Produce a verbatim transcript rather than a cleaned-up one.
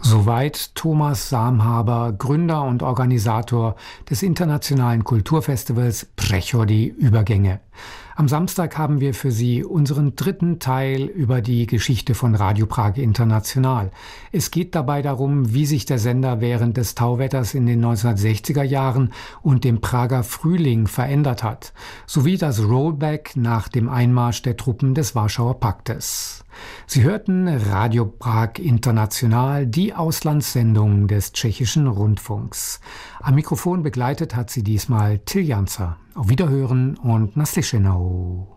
Soweit Thomas Samhaber, Gründer und Organisator des internationalen Kulturfestivals Prechod die Übergänge. Am Samstag haben wir für Sie unseren dritten Teil über die Geschichte von Radio Prag International. Es geht dabei darum, wie sich der Sender während des Tauwetters in den neunzehnhundertsechziger Jahren und dem Prager Frühling verändert hat, sowie das Rollback nach dem Einmarsch der Truppen des Warschauer Paktes. Sie hörten Radio Prag International, die Auslandssendung des tschechischen Rundfunks. Am Mikrofon begleitet hat sie diesmal Till Janzer. Auf Wiederhören und naslyšenou.